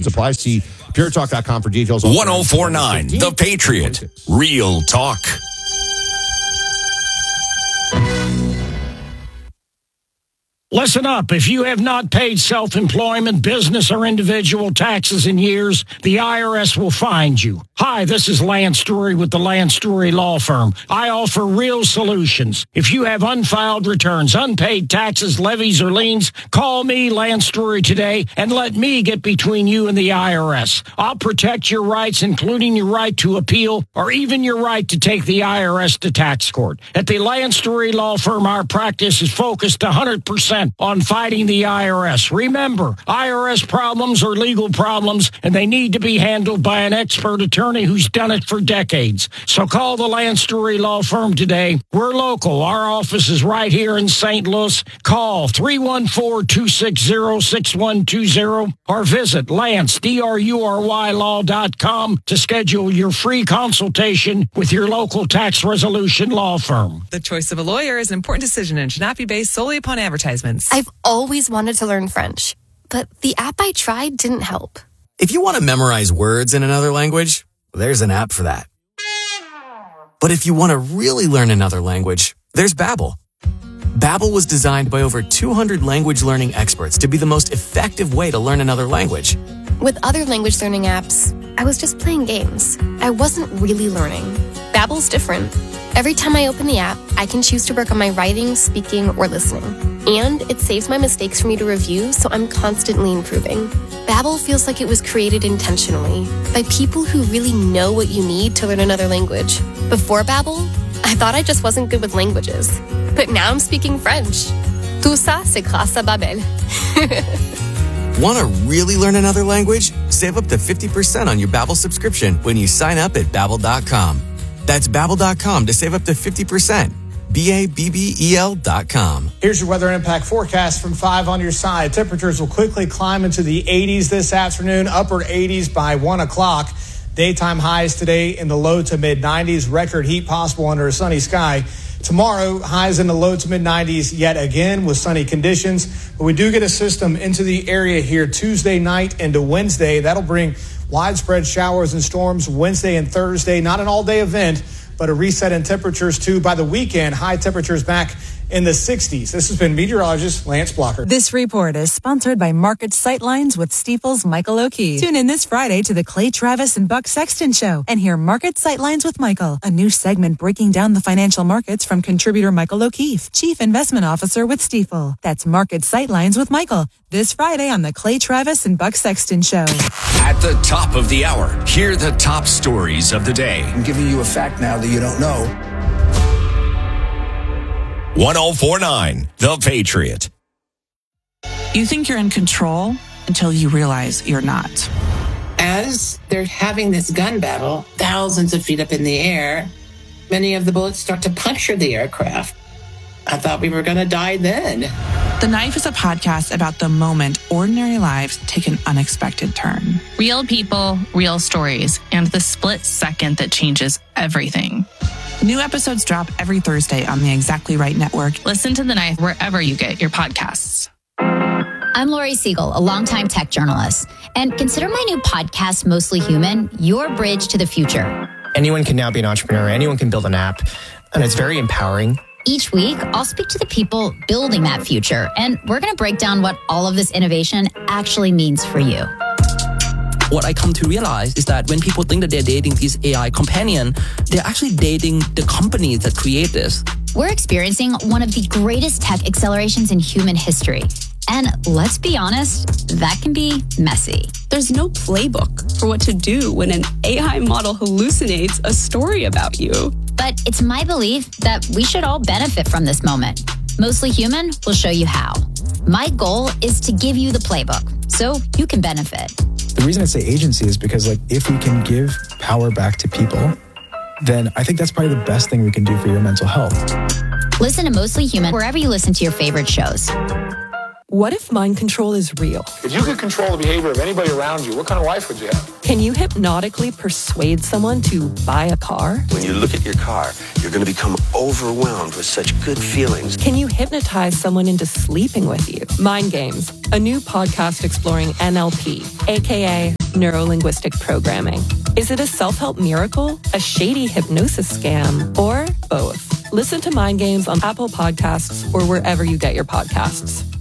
apply. See puretalk.com for details. 1049 The Patriot. Real talk. Listen up. If you have not paid self-employment, business, or individual taxes in years, the IRS will find you. Hi, this is Lance Drury with the Lance Drury Law Firm. I offer real solutions. If you have unfiled returns, unpaid taxes, levies, or liens, call me, Lance Drury, today, and let me get between you and the IRS. I'll protect your rights, including your right to appeal, or even your right to take the IRS to tax court. At the Lance Drury Law Firm, our practice is focused 100% on fighting the IRS. Remember, IRS problems are legal problems, and they need to be handled by an expert attorney who's done it for decades. So call the Lance Drury Law Firm today. We're local. Our office is right here in St. Louis. Call 314-260-6120 or visit LanceDruryLaw.com to schedule your free consultation with your local tax resolution law firm. The choice of a lawyer is an important decision and should not be based solely upon advertisements. I've always wanted to learn French, but the app I tried didn't help. If you want to memorize words in another language, there's an app for that. But if you want to really learn another language, there's Babbel. Babbel was designed by over 200 language learning experts to be the most effective way to learn another language. With other language learning apps, I was just playing games. I wasn't really learning. Babbel's different. Every time I open the app, I can choose to work on my writing, speaking, or listening. And it saves my mistakes for me to review, so I'm constantly improving. Babbel feels like it was created intentionally by people who really know what you need to learn another language. Before Babbel, I thought I just wasn't good with languages. But now I'm speaking French. Tout ça, c'est grâce à Babbel. Want to really learn another language? Save up to 50% on your Babbel subscription when you sign up at Babbel.com. That's Babbel.com to save up to 50%. Babbel.com. Here's your weather impact forecast from 5 on your side. Temperatures will quickly climb into the 80s this afternoon, upper 80s by 1 o'clock. Daytime highs today in the low to mid 90s. Record heat possible under a sunny sky. Tomorrow, highs in the low to mid 90s yet again with sunny conditions. But we do get a system into the area here Tuesday night into Wednesday. That'll bring widespread showers and storms Wednesday and Thursday. Not an all-day event, but a reset in temperatures too. By the weekend, high temperatures back in the 60s. This has been meteorologist Lance Blocker. This report is sponsored by Market Sightlines with Stifel's Michael O'Keefe. Tune in this Friday to the Clay Travis and Buck Sexton Show and hear Market Sightlines with Michael, a new segment breaking down the financial markets from contributor Michael O'Keefe, Chief Investment Officer with Stifel. That's Market Sightlines with Michael, this Friday on the Clay Travis and Buck Sexton Show. At the top of the hour, hear the top stories of the day. I'm giving you a fact now that you don't know. 1049 The Patriot. You think you're in control until you realize you're not. As they're having this gun battle, thousands of feet up in the air, many of the bullets start to puncture the aircraft. I thought we were going to die then. The Knife is a podcast about the moment ordinary lives take an unexpected turn. Real people, real stories, and the split second that changes everything. New episodes drop every Thursday on the Exactly Right Network. Listen to The Knife wherever you get your podcasts. I'm Lori Siegel, a longtime tech journalist. And consider my new podcast, Mostly Human, your bridge to the future. Anyone can now be an entrepreneur. Anyone can build an app. And it's very empowering. Each week, I'll speak to the people building that future. And we're going to break down what all of this innovation actually means for you. What I come to realize is that when people think that they're dating this AI companion, they're actually dating the companies that create this. We're experiencing one of the greatest tech accelerations in human history. And let's be honest, that can be messy. There's no playbook for what to do when an AI model hallucinates a story about you. But it's my belief that we should all benefit from this moment. Mostly Human will show you how. My goal is to give you the playbook so you can benefit. The reason I say agency is because, if we can give power back to people, then I think that's probably the best thing we can do for your mental health. Listen to Mostly Human wherever you listen to your favorite shows. What if mind control is real? If you could control the behavior of anybody around you, what kind of life would you have? Can you hypnotically persuade someone to buy a car? When you look at your car, you're going to become overwhelmed with such good feelings. Can you hypnotize someone into sleeping with you? Mind Games, a new podcast exploring NLP, aka neuro-linguistic programming. Is it a self-help miracle, a shady hypnosis scam, or both? Listen to Mind Games on Apple Podcasts or wherever you get your podcasts.